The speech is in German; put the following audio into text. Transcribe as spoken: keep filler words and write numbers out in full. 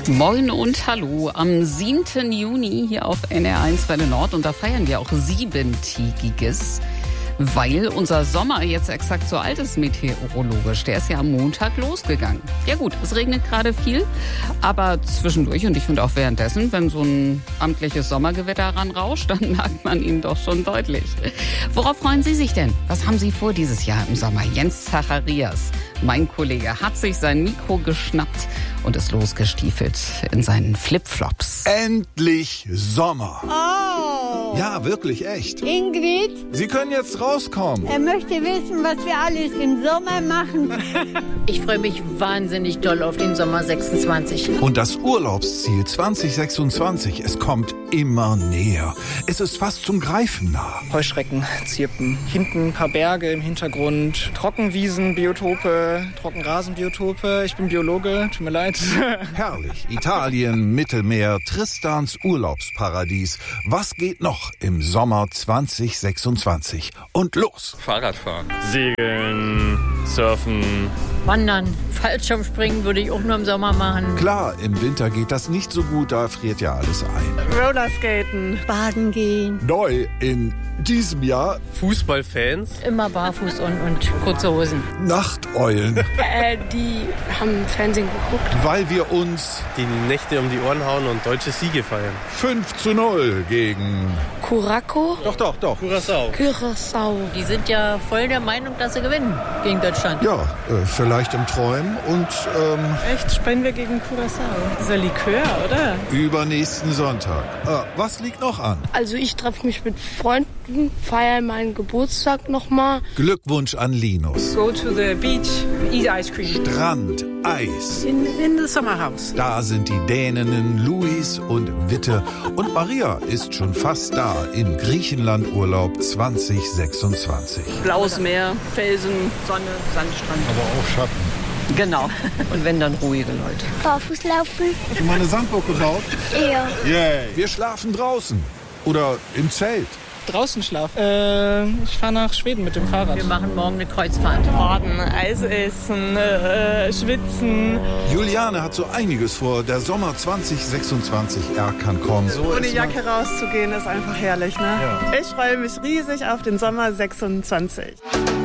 Moin und hallo am siebten Juni hier auf N R eins Welle Nord und da feiern wir auch Siebentägiges, weil unser Sommer jetzt exakt so alt ist meteorologisch. Der ist ja am Montag losgegangen. Ja gut, es regnet gerade viel, aber zwischendurch und ich finde auch währenddessen, wenn so ein amtliches Sommergewitter ranrauscht, dann merkt man ihn doch schon deutlich. Worauf freuen Sie sich denn? Was haben Sie vor dieses Jahr im Sommer? Jens Zacharias, mein Kollege, hat sich sein Mikro geschnappt und ist losgestiefelt in seinen Flipflops. Endlich Sommer. Oh. Ja, wirklich, echt. Ingrid, Sie können jetzt rauskommen. er möchte wissen, was wir alles im Sommer machen. Ich freue mich wahnsinnig doll auf den Sommer sechsundzwanzig. Und das Urlaubsziel zwanzig sechsundzwanzig, es kommt immer näher. Es ist fast zum Greifen nah. Heuschrecken zirpen. Hinten ein paar Berge im Hintergrund. Trockenwiesen, Biotope, Trockenrasenbiotope. Ich bin Biologe, tut mir leid. Herrlich. Italien, Mittelmeer, Tristans Urlaubsparadies. Was geht noch im Sommer zwanzig sechsundzwanzig? Und los! Fahrradfahren. Segeln, surfen. Wandern, Fallschirmspringen würde ich auch nur im Sommer machen. Klar, im Winter geht das nicht so gut, da friert ja alles ein. Rollerskaten, baden gehen. Neu in diesem Jahr Fußballfans. Immer barfuß und, und kurze Hosen. Nachteulen, Äh, die haben Fernsehen geguckt. weil wir uns Die Nächte um die Ohren hauen und deutsche Siege feiern. fünf zu null gegen... Curacao, Doch, doch, doch. Curaçao. Curaçao. Die sind ja voll der Meinung, dass sie gewinnen gegen Deutschland. Ja, äh, vielleicht im Träumen und ähm, Echt? Spielen wir gegen Curaçao? Dieser Likör, oder? übernächsten Sonntag. Äh, was liegt noch an? Also ich treffe mich mit Freunden, feiere meinen Geburtstag nochmal. Glückwunsch an Linus. Go to the beach, eat ice cream. Strand, Eis. In, in the summer house. Da sind die Däninnen Luis und Witte. Und Maria ist schon fast da im Griechenlandurlaub zwanzig sechsundzwanzig. Blaues Meer, Felsen, Sonne, Sandstrand. Aber auch Schatten. Genau. Und wenn, dann ruhige Leute. Barfuß laufen. Schon mal eine Sandburg gebaut? Ja. Yay. Wir schlafen draußen. Oder im Zelt. Draußen schlafen. Äh, ich fahre nach Schweden mit dem Fahrrad. Wir machen morgen eine Kreuzfahrt. Baden, Eis essen, äh, schwitzen. Juliane hat so einiges vor. Der Sommer zwanzig sechsundzwanzig, er kann kommen. So Ohne ist man- Jacke rauszugehen ist einfach herrlich, ne? Ja. Ich freue mich riesig auf den Sommer sechsundzwanzig.